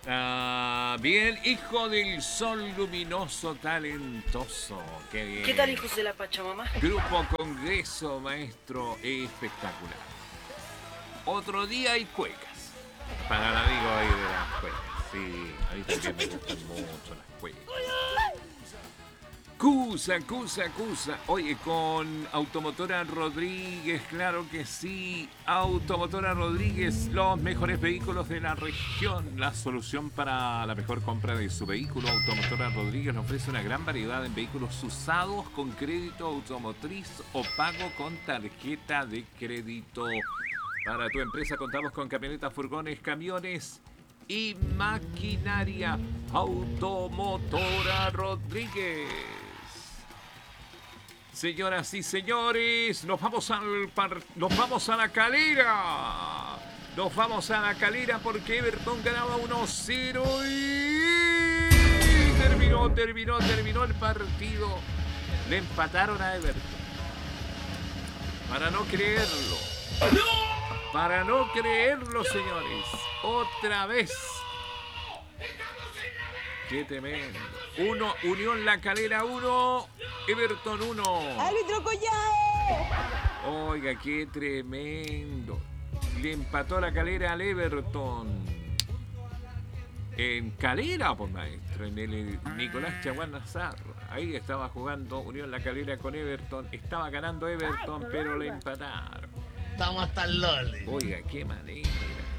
Bien, hijo del sol luminoso, talentoso. Qué bien. ¿Qué tal, hijos de la Pachamama? Grupo Congreso, maestro, espectacular. Otro día hay cuecas. Para el amigo ahí de las cuecas. Sí, a mí también me gustan mucho las cuecas. Cusa. Oye, con Automotora Rodríguez, claro que sí. Automotora Rodríguez, los mejores vehículos de la región. La solución para la mejor compra de su vehículo. Automotora Rodríguez le ofrece una gran variedad en vehículos usados con crédito automotriz o pago con tarjeta de crédito. Para tu empresa contamos con camionetas, furgones, camiones y maquinaria. Automotora Rodríguez. Señoras y señores, nos vamos a la calera. Nos vamos a la calera porque Everton ganaba 1-0 y terminó el partido. Le empataron a Everton. Para no creerlo, señores. Otra vez. Qué tremendo. Unión La Calera 1, Everton 1. ¡Árbitro Collao! Oiga, qué tremendo. Le empató La Calera al Everton. En Calera, pues maestro, en el Nicolás Chaguán Nazarro. Ahí estaba jugando Unión La Calera con Everton. Estaba ganando Everton, pero le empataron. Estamos hasta el loli. Oiga, qué manera.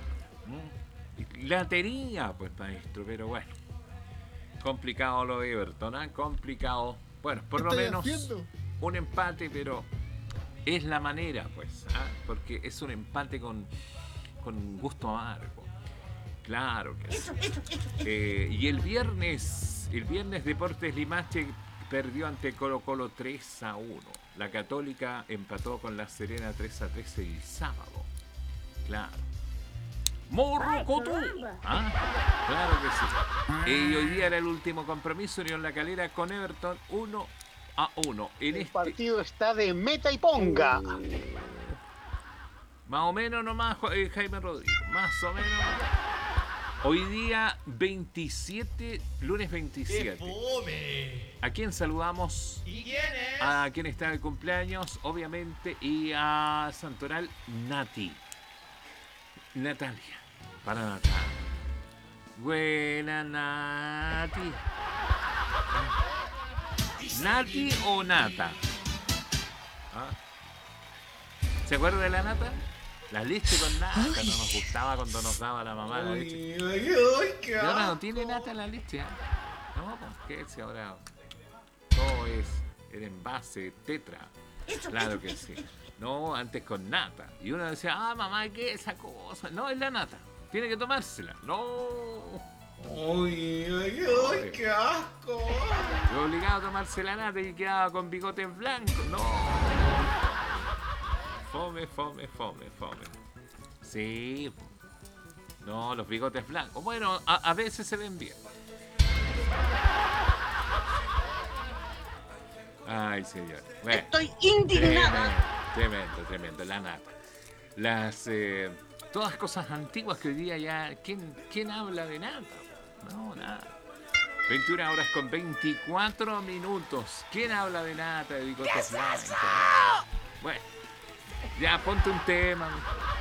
La tenía, pues maestro, pero bueno. Complicado lo de Everton, ¿eh? Complicado. Bueno, por lo menos un empate, pero es la manera, pues, ¿eh? Porque es un empate con gusto amargo. Claro que sí. Y el viernes Deportes Limache perdió ante Colo Colo 3-1. La Católica empató con La Serena 3-3 el sábado. Claro. ¡Morrocotú! ¿Ah? Claro que sí. Y hoy día era el último compromiso. Unión La Calera con Everton 1-1. El partido está de meta y ponga. Más o menos nomás, Jaime Rodríguez. Más o menos. Hoy día 27, lunes 27. ¿A quién saludamos? ¿Y quién es? A quien está de cumpleaños, obviamente, y a Santoral Nati. Natalia. Para Natalia. Buena Nati. ¿Nati o Nata? ¿Ah? ¿Se acuerda de la nata? La leche con nata. No nos gustaba cuando nos daba la mamá la leche. Y ahora no tiene nata la leche. ¿Eh? No, ¿qué es ahora? Todo es el envase tetra. Claro que sí. No, antes con nata. Y uno decía, mamá, ¿qué es esa cosa? No, es la nata. Tiene que tomársela. No. Uy, qué asco. Yo obligado a tomarse la nata y quedaba con bigotes blancos. No. Fome. Sí. No, los bigotes blancos. Bueno, a veces se ven bien. Ay, señor. Bueno, Estoy indignada. Tremendo, la nata. Las todas cosas antiguas que hoy día ya. ¿Quién habla de nata? No, nada. 21 horas con 24 minutos. ¿Quién habla de nata, de bigotes blancos? Bueno, ya ponte un tema.